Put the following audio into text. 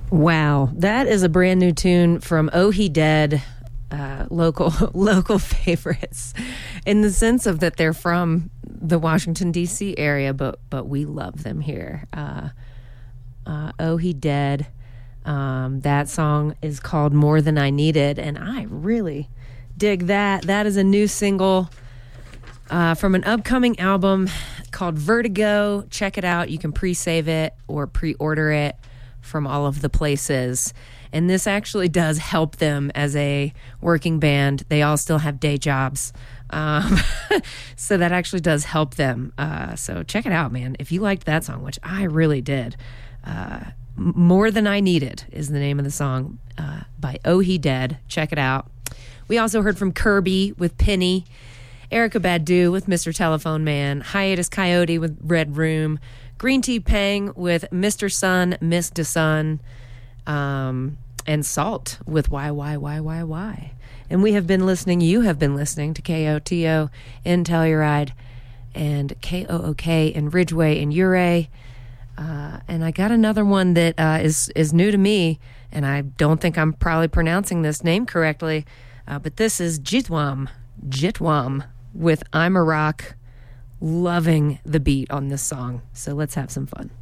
Wow, that is a brand new tune from Oh He Dead, local favorites, in the sense of that they're from the Washington D.C. area, but we love them here. Oh He Dead. That song is called More Than I Needed, and I really dig that. That is a new single from an upcoming album called Vertigo. Check it out. You can pre-save it or pre-order it from all of the places. And this actually does help them as a working band. They all still have day jobs. So that actually does help them. So check it out, man. If you liked that song, which I really did, More Than I Needed is the name of the song by Oh He Dead. Check it out. We also heard from Kirby with Penny, Erykah Badu with Mr. Telephone Man, Hiatus Coyote with Red Room, Green Tea Pang with Mr. Sun, Miss Da Sun, and Salt with Why. And you have been listening to KOTO in Telluride and KOOK in Ridgeway and Ouray. And I got another one that is new to me, and I don't think I'm probably pronouncing this name correctly, but this is Jitwam with I'm a Rock. Loving the beat on this song, so let's have some fun.